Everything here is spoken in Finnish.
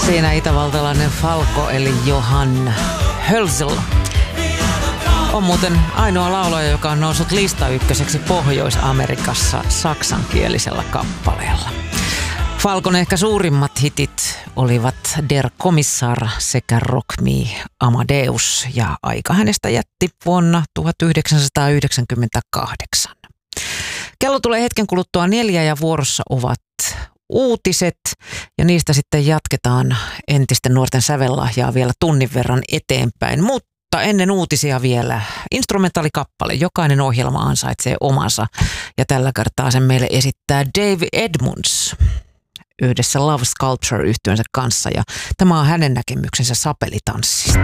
Siinä itävaltalainen Falco eli Johan Hölzel on muuten ainoa laulaja, joka on noussut listaykköseksi Pohjois-Amerikassa saksankielisellä kappaleella. Falcon ehkä suurimmat hitit olivat Der Kommissar sekä Rock Me Amadeus, ja aika hänestä jätti vuonna 1998. Kello tulee hetken kuluttua 4 ja vuorossa ovat uutiset, ja niistä sitten jatketaan entisten nuorten sävellahjaa vielä tunnin verran eteenpäin. Mutta ennen uutisia vielä instrumentaalikappale. Jokainen ohjelma ansaitsee omansa, ja tällä kertaa sen meille esittää Dave Edmunds yhdessä Love Sculpture -yhtyönsä kanssa, ja tämä on hänen näkemyksensä sapelitanssista.